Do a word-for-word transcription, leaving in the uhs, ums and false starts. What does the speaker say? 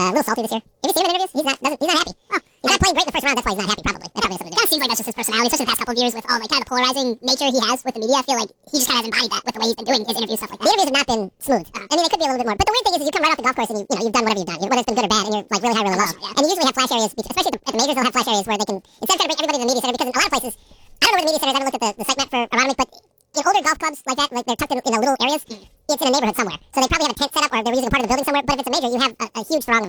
Uh, a little salty this year. Have you seen him in interviews? He's not, doesn't, he's not happy. Oh, he's not playing great in the first round. That's why he's not happy. Probably. That probably has something to do. Kind of seems like that's just his personality, especially the past couple of years with all like kind of the polarizing nature he has with the media. I feel like he just kind of has embodied that with the way he's been doing his interviews stuff like that. The interviews have not been smooth. Uh, I mean, they could be a little bit more. But the weird thing is, is you come right off the golf course and you, you know, you've done whatever you've done, whether it's been good or bad, and you're like really high, really low. Yeah. And you usually have flash areas, especially at the, at the majors, they'll have flash areas where they can, instead of trying to bring everybody to the media center, because in a lot of places, I don't know where the media center is. I haven't looked at the, the site map for Aronimink, but in older golf clubs like that, like they're tucked in, in a little areas, it's in a neighborhood somewhere. So they probably have a tent set up, or they're using a part of the building somewhere. But if it's a major, you have a, a huge throng of